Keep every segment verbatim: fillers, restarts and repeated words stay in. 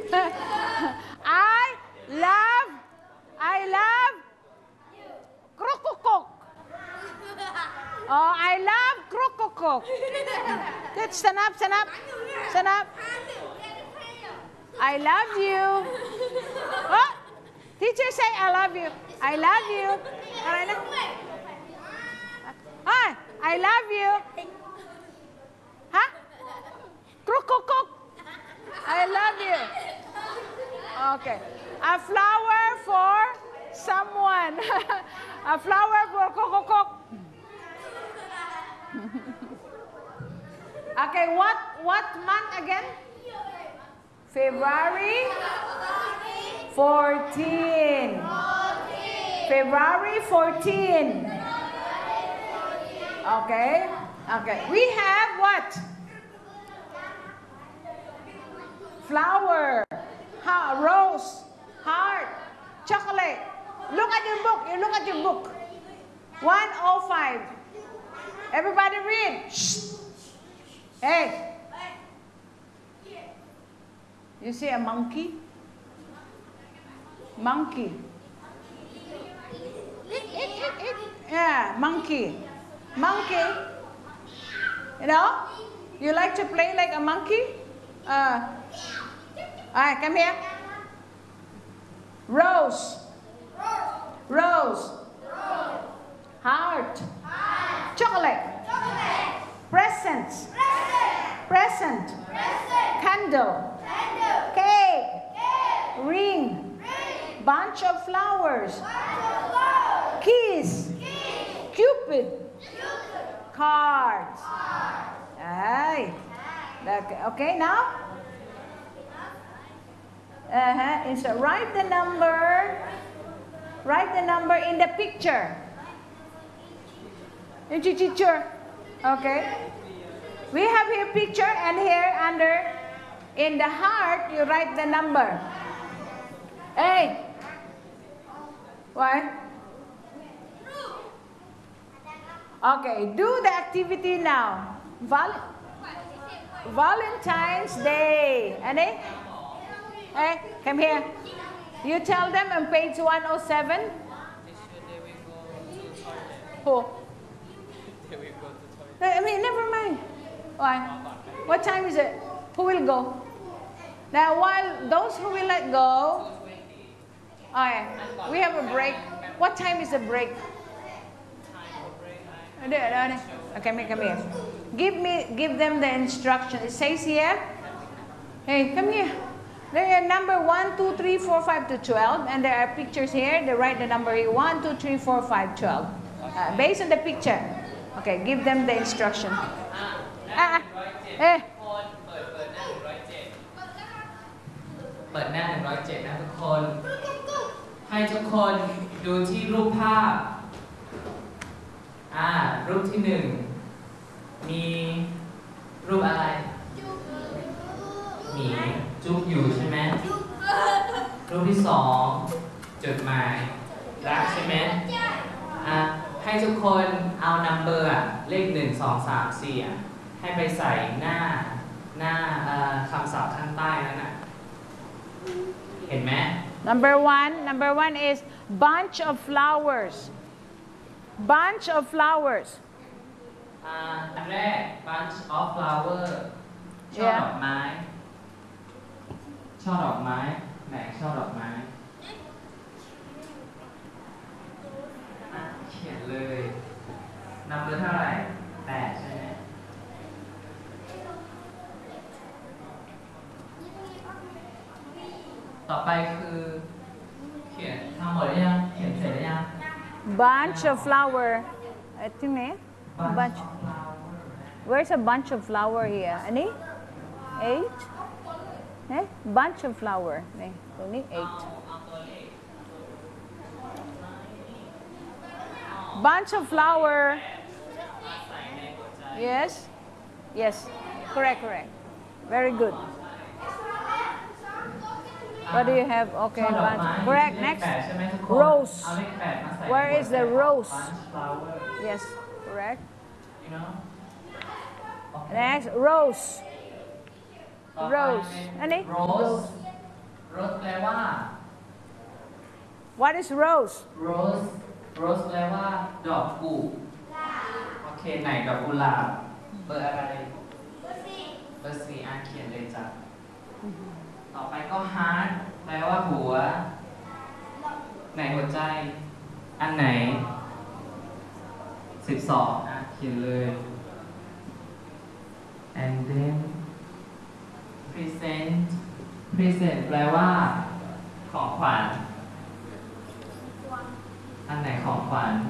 I love, I love Krokokok. Oh, I love Krokokok. Good, stand up, stand up, stand up. I love you. Oh, teacher say I love you. I love you. Hi, I love you. Huh? Krokokok. I love you. Okay. A flower for someone. A flower for Krokokok. Okay, what what month again? February fourteen. February fourteen. Okay. Okay. We have what? Flower, ha, rose, heart, chocolate. Look at your book. You look at your book. one oh five. Everybody read. Shh. Hey. You see a monkey? Monkey. Yeah, monkey. Monkey. You know? You like to play like a monkey? Uh, Alright, come here. Rose. Rose. Heart. Chocolate. Presents. Present. Candle. Cake. Ring. Bunch of flowers. Keys. Cupid. Cards. Aye. Okay, now? Uh-huh. So write the number. Write the number in the picture. In the picture. Okay. We have here picture and here under in the heart you write the number. Hey. Why? Okay, do the activity now. Val Valentine's Day. Annie? Hey, come here. You tell them on page one oh seven. Who? I mean, never mind. Why? What time is it? Who will go? Now, while those who will let go, okay, we have a break. What time is the break? Okay, come here, come here. Give me, give them the instruction. It says here. Hey, come here. There are number one, two, three, four, five to twelve, and there are pictures here. They write the number here one, two, three, four, five, twelve. Uh, based on the picture. Okay, give them the instruction. Ah, eh. เปิดหน้าหนึ่งร้อยเจ็ดนะทุกคนให้ทุกคนดูที่รูปภาพอ่ารูปที่หนึ่งมีรูปอะไรหมีจุ๊บอยู่ใช่ไหมรูปที่สองจดหมายรักใช่ไหมอ่าให้ทุกคนเอานัมเบอร์เลขหนึ่งสองสามสี่ให้ไปใส่หน้าหน้าคำศัพท์ข้างใต้นั้นน่ะเห็นไหม Number one, number one is bunch of flowers. Bunch of flowers. อ่าอันแรก bunch of flower ช่อดอกไม้ช่อดอกไม้ไหนช่อดอกไม้เขียนเลยนับเบอร์เท่าไหร่แปดใช่ไหมต่อไปคือเขียนทำหมดหรือยังเขียนเสร็จหรือยัง Bunch of flower. I think me. Bunch. Where's a bunch of flower here? Any? Eight. Eh? Bunch of flower. Eh? Only eight. Bunch of flower. Yes. Yes. Correct. Correct. Very good. What do you have? Okay, bunch. Correct. Next. Rose. Where is the rose? Yes. Correct. Next. Rose. Rose. Any? Rose. rose แปลว่า What is rose? rose rose แปลว่า ดอกกุโอเคไหนดอกกุหลาบเบอร์อะไรเบอร์สี่อ่านเขียนเลยจ้ะต่อไปก็ heart แปลว่าหัวไหนหัวใจอันไหนสิบสองอ่ะเขียนเลย and then present present แปลว่า ของขวัญอันไหนของขวัญ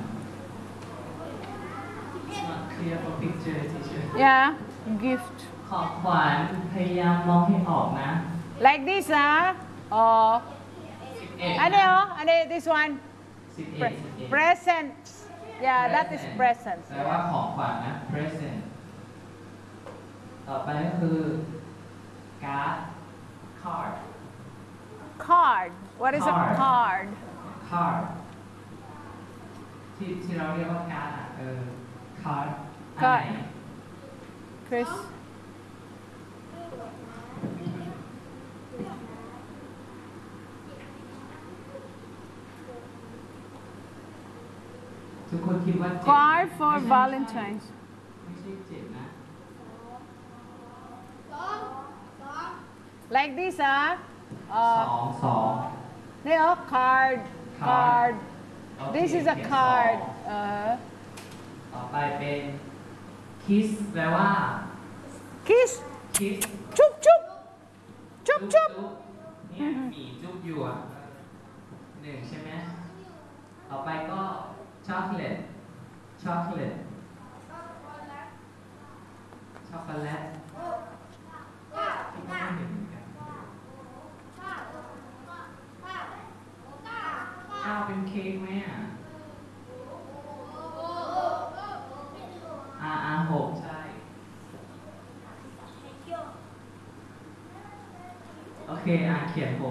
Not clear for picture teacher Yeah, gift. ของขวัญพยายามมองให้ออกนะ Like this, huh? Or สิบเอ็ด ano, ano this one? สิบเอ็ด Pre- สิบเอ็ด presents. Yeah, that is presents. แปลว่าของขวัญนะ present ต่อไปก็คือ card card Card. What is a Card. card? card ที่ที่เราเรียกว่าการ์ดอ่ะเออ card อัน Card ไหน Chris. ทุกคนคิดว่าเจ็ด Card for ไม่ใช่ Valentine's. ไม่ใช่เจ็ดนะ Like this, huh? ส Uh, องสอง no, card. Card. โอเค This is a เขียน card. สอง Uh, ต่อไปเป็น kiss แปลว่า kiss. kiss Chup chup. Chup จุ๊บ chup. จุ๊บเนี่ยหมีจุ๊บอยู่อ่ะหนึ่งใช่ไหมต่อไปก็ช็อกโกแลตช็อกโกแลตช็อกโกแลตที่ไม่เห็นเหมือนกันข้าวเป็นเค้กไหมอ่ะอาอาหกใช่ โอเคอ่ะเขียนหก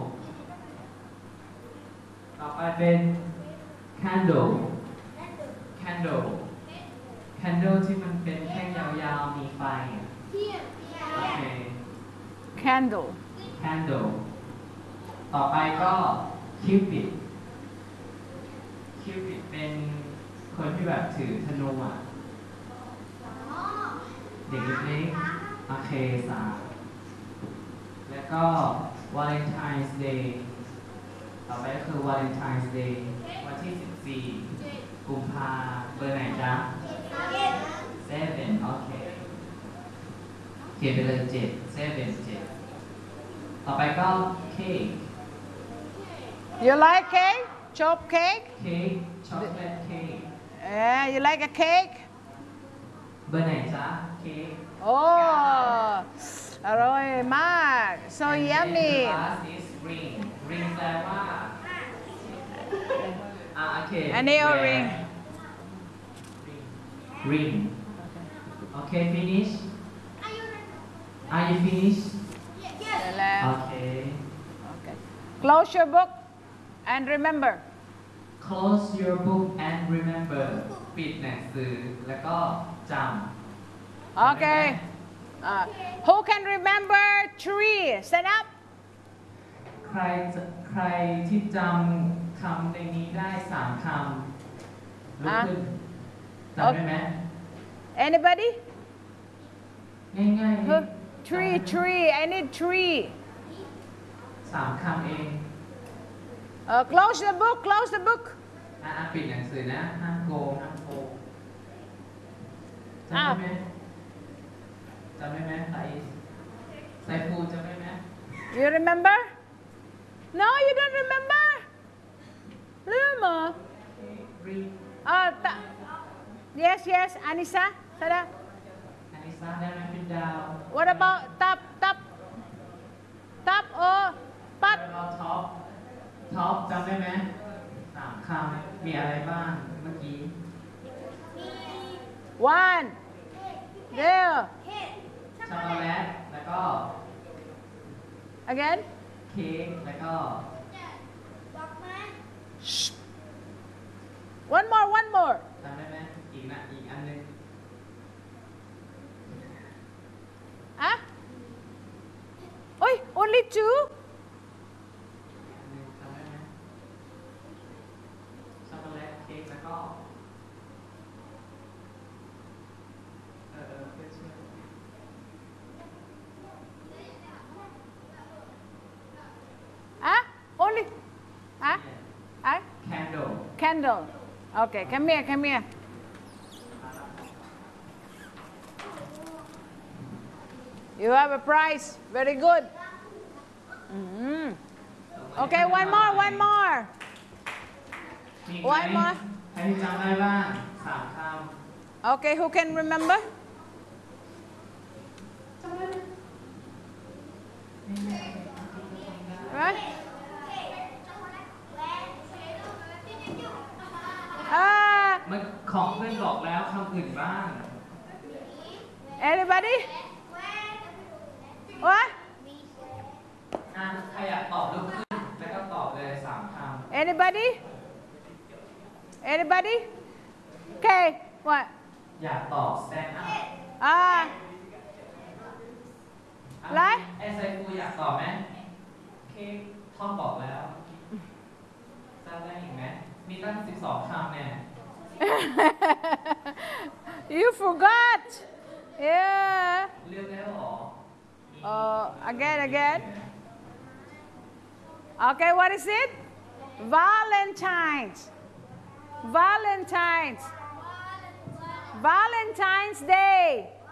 ต่อไปเป็น candle candle candle ที่มันเป็นแท่งยาวๆ มีไฟอ่ะโอเค Candle. candle ต่อไปก็ cupid cupid เป็นคนที่แบบถือธนูอ่ะ เด็กเล็กๆโอเคสามแล้วก็ Valentine's Day ต่อไปก็คือ Valentine's Day วันที่สิบสี่กุมภาเบอร์ไหนจ๊ะ seven โอเคเขียนไปเลยเจ็ด seven เจ็ดต่อไปก็ cake You like cake? Chop cake? cake chocolate cake Yeah, you like a cake? เบอร์ไหนจ๊ะ cake Oh, อร่อยมาก so And then yummy. the last is ring ring แปลว่าอ่าโอเคอันนี้เอาแหว ring ring โอเค finish are you finish เสร็จแล้วโอเค Okay. Close your book and remember. close your book and remember ปิดหนังสือแล้วก็จำ Okay. Uh, who can remember three? Stand up. ใครจะใครที่จำคำในนี้ได้สามคำลุกขึ้นจำได้ไหม Anybody? ง่ายๆ Who? Three, three. I need three. สามคำเอง Uh, close the book. Close the book. อ่ะอ่ะปิดหนังสือนะห้ามโกงห้ามโกงจำอ้าวได้ไหมจำได้ไหมไซไซฟูจำได้ไหม You remember? No, you don't remember. Remember? รี Uh, ta- yes, yes. Anissa, tada. อันนี้ซ่าได้ไหมเป็นดาว What about top, top, top or pat? เราท็อปท็อปจำได้ไหมสามคำมีอะไรบ้างเมื่อกี้ One. There. ช็อกโกแลตแล้วก็ Again. เค้กแล้วก็ Shh. One more, one more. จำได้ไหมอีกนะอีกอันหนึง Huh? Oi, only two? candle. Okay, come here, come here. You have a prize. Very good. Mm-hmm. Okay, one more, one more. มีอีกไหม One more. ใครที่จำได้บ้างสามค Okay, who can remember? ำ Right? Ah, มันของเพื่อนบอกแล้วคำอื่นบ้าง anybody? What? อ่ะใครอยากตอบลุกขึ้นแล้วก็ตอบเลยสามคำ Anybody? Anybody? Okay, what? อยากตอบ stand up Ah, ไรไอ้ไซฟูอยากตอบไหมเค้กท่องบอกแล้วจำได้อีกไหมมีตั้งสิบสองคำเนี่ย you forgot. Yeah. เลือกแล้วเหรอ Uh, again, again. Okay, what is it? Valentine's. Valentine's. Valentine's Day.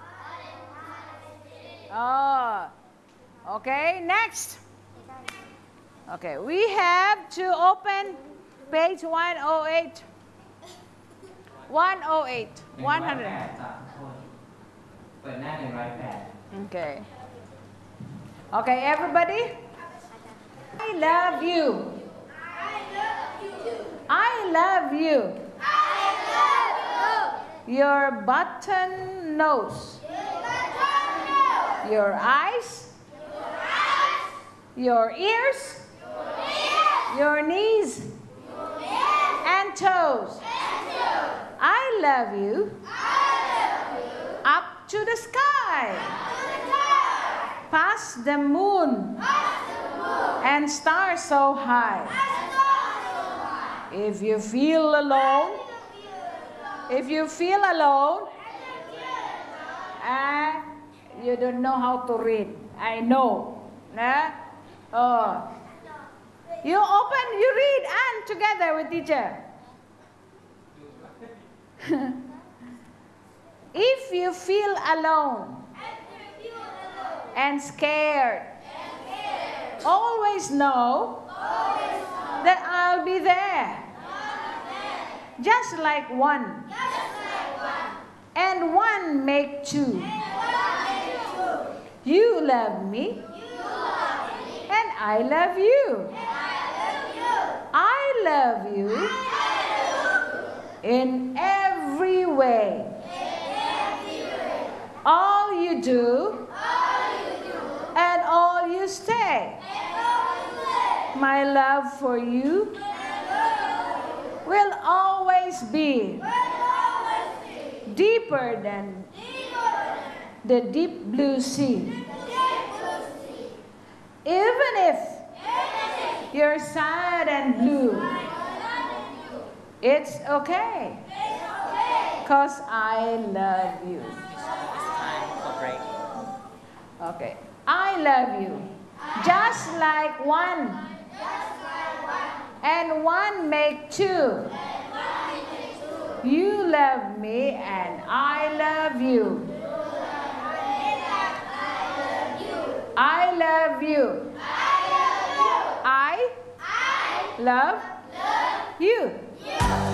Oh, okay, next. Okay, we have to open page one oh eight. one oh eight. หนึ่งร้อย one แป hundred. ดจ้ะทุกคนเปิดหน้าหนึ่งร้อยแปด Okay. Okay, everybody. I love you. I love you. Your button nose. Your eyes. Your ears. Your knees. And toes. I love you. Up to the sky. Past the moon. And stars so high. If you feel alone, if you feel alone, uh, you don't know how to read. I know. Nah? Oh. You open, you read, and together with teacher. If you feel alone and scared, always know that I'll be there. Just like one. And one make two. You love me. And I love you. I love you in every way. All you do and all you say. My love for you will always be deeper than the deep blue sea. Even if you're sad and blue, it's okay. Because I love you. It's time for break Okay. I love you. Just like one. And one make two. You love me and I love you. I love you. I love you.